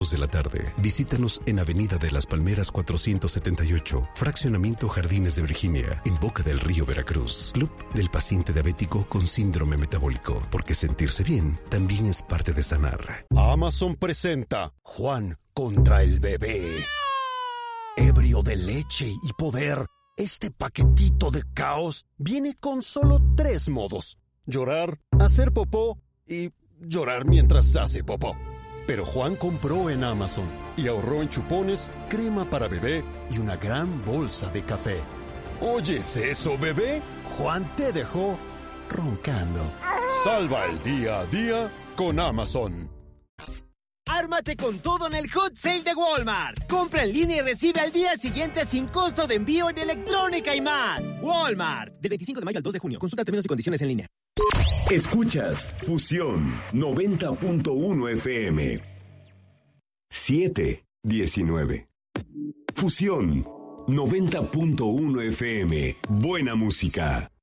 de la tarde. Visítanos en Avenida de las Palmeras 478, Fraccionamiento Jardines de Virginia, en Boca del Río, Veracruz. Club del paciente diabético con síndrome metabólico, porque sentirse bien también es parte de sanar. Amazon presenta Juan contra el bebé. Ebrio de leche y poder, este paquetito de caos viene con solo 3 modos: llorar, hacer popó y llorar mientras hace popó. Pero Juan compró en Amazon y ahorró en chupones, crema para bebé y una gran bolsa de café. ¿Oyes eso, bebé? Juan te dejó roncando. Salva el día a día con Amazon. ¡Ármate con todo en el Hot Sale de Walmart! Compra en línea y recibe al día siguiente sin costo de envío en electrónica y más. Walmart. Del 25 de mayo al 2 de junio. Consulta términos y condiciones en línea. Escuchas Fusión 90.1 FM. 7:19. Fusión 90.1 FM. Buena música.